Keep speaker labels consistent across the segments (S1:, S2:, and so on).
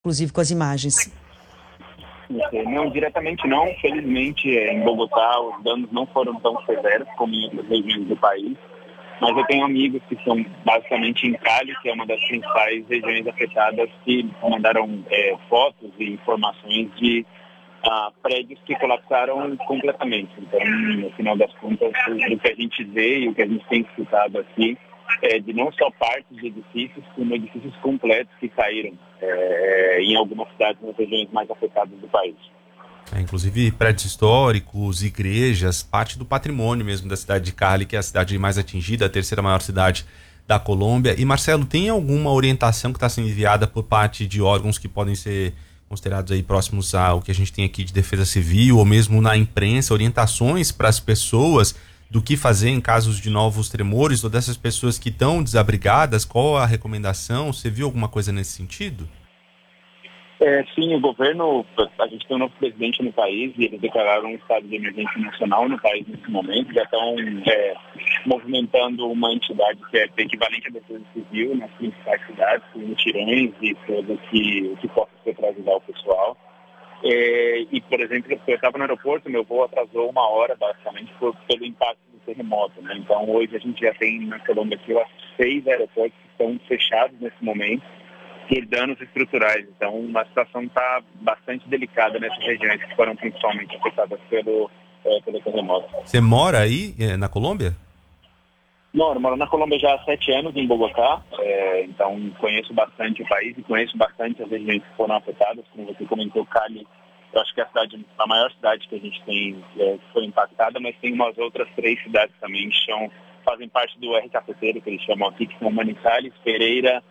S1: inclusive com as imagens.
S2: Não, diretamente não. Felizmente, em Bogotá, os danos não foram tão severos como em outras regiões do país. Mas eu tenho amigos que são basicamente em Cali, que é uma das principais regiões afetadas, que mandaram fotos e informações de prédios que colapsaram completamente. Então, no final das contas, o que a gente vê e o que a gente tem escutado aqui é de não só partes de edifícios, como edifícios completos que caíram em algumas cidades, nas regiões mais afetadas do país.
S3: Inclusive prédios históricos, igrejas, parte do patrimônio mesmo da cidade de Cali, que é a cidade mais atingida, a terceira maior cidade da Colômbia. E Marcelo, tem alguma orientação que está sendo enviada por parte de órgãos que podem ser considerados aí próximos ao que a gente tem aqui de defesa civil, ou mesmo na imprensa, orientações para as pessoas do que fazer em casos de novos tremores, ou dessas pessoas que estão desabrigadas? Qual a recomendação? Você viu alguma coisa nesse sentido?
S2: Sim, o governo, a gente tem um novo presidente no país e eles declararam um estado de emergência nacional no país nesse momento. Já estão movimentando uma entidade que é equivalente à defesa civil nas principais cidades, com mutirões e tudo que possa ser para ajudar o pessoal. E, por exemplo, eu estava no aeroporto, meu voo atrasou 1 hora, basicamente, pelo impacto do terremoto, né? Então, hoje a gente já tem na Colômbia aqui 6 aeroportos que estão fechados nesse momento por danos estruturais. Então, a situação está bastante delicada nessas regiões que foram principalmente afetadas pelo terremoto.
S3: Você mora aí na Colômbia?
S2: Não, eu moro na Colômbia já há 7 anos, em Bogotá. Então, conheço bastante o país e conheço bastante as regiões que foram afetadas. Como você comentou, Cali, eu acho que é a maior cidade que a gente tem que foi impactada, mas tem umas outras 3 cidades também que fazem parte do eje cafeteiro, que eles chamam aqui, que são Manizales, Pereira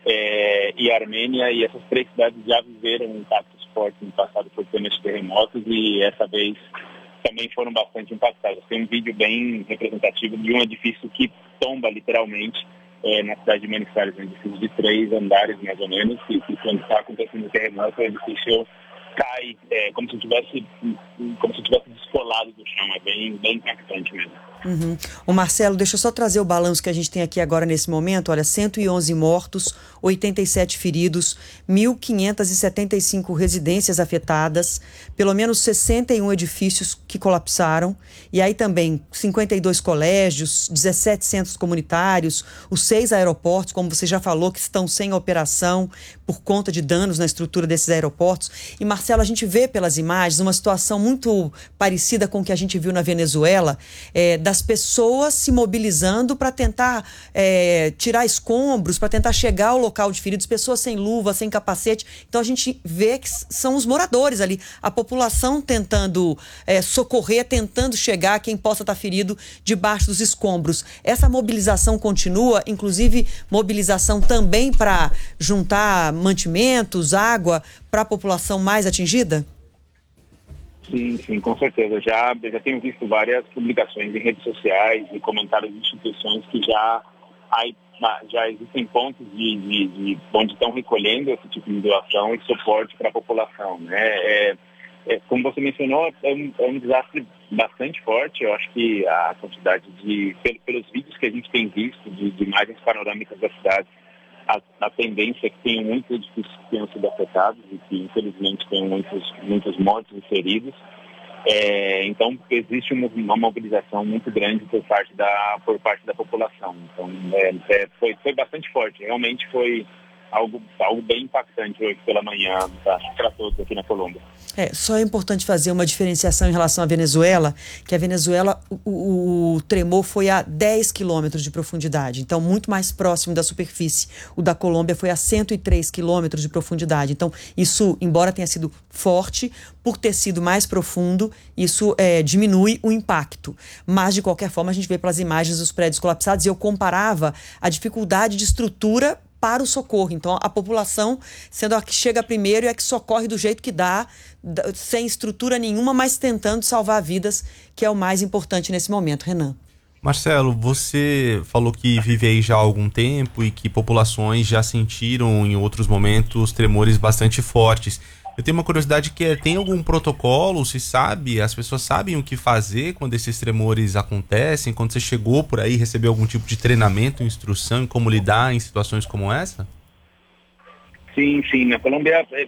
S2: e Armênia, e essas 3 cidades já viveram impactos fortes no passado por temas de terremotos e essa vez também foram bastante impactadas. Tem um vídeo bem representativo de um edifício que tomba literalmente na cidade de Manizales, um edifício de 3 andares mais ou menos, e quando está acontecendo o terremoto, o edifício cai como se tivesse descolado do chão. É bem impactante mesmo.
S1: Uhum. O Marcelo, deixa eu só trazer o balanço que a gente tem aqui agora nesse momento. Olha, 111 mortos, 87 feridos, 1.575 residências afetadas, pelo menos 61 edifícios que colapsaram, e aí também 52 colégios, 17 centros comunitários, os 6 aeroportos, como você já falou, que estão sem operação por conta de danos na estrutura desses aeroportos. E Marcelo, a gente vê pelas imagens uma situação muito parecida com o que a gente viu na Venezuela, das pessoas se mobilizando para tentar tirar escombros, para tentar chegar ao local de feridos, pessoas sem luva, sem capacete. Então a gente vê que são os moradores ali, a população tentando socorrer, tentando chegar a quem possa estar ferido debaixo dos escombros. Essa mobilização continua, inclusive mobilização também para juntar mantimentos, água para a população mais atingida?
S2: Sim, com certeza. Já tenho visto várias publicações em redes sociais e comentários de instituições que já existem pontos de onde estão recolhendo esse tipo de doação e suporte para a população, né? Como você mencionou, é um desastre bastante forte. Eu acho que a quantidade pelos vídeos que a gente tem visto de imagens panorâmicas da cidade, a tendência é que tem muitos edifícios que tenham sido afetados e que, infelizmente, tem muitos mortos e feridos. Então, existe uma mobilização muito grande por parte da população. Então, foi bastante forte. Realmente foi algo bem impactante hoje pela manhã para todos aqui na Colômbia.
S1: Só é importante fazer uma diferenciação em relação à Venezuela, que a Venezuela, o tremor foi a 10 quilômetros de profundidade, então muito mais próximo da superfície. O da Colômbia foi a 103 quilômetros de profundidade. Então isso, embora tenha sido forte, por ter sido mais profundo, isso diminui o impacto. Mas, de qualquer forma, a gente vê pelas imagens dos prédios colapsados, e eu comparava a dificuldade de estrutura para o socorro. Então, a população sendo a que chega primeiro e a que socorre do jeito que dá, sem estrutura nenhuma, mas tentando salvar vidas, que é o mais importante nesse momento. Renan.
S3: Marcelo, você falou que vive aí já há algum tempo e que populações já sentiram em outros momentos tremores bastante fortes. Eu tenho uma curiosidade que tem algum protocolo, se sabe, as pessoas sabem o que fazer quando esses tremores acontecem? Quando você chegou por aí, recebeu algum tipo de treinamento, instrução em como lidar em situações como essa?
S2: Sim, sim. Na Colômbia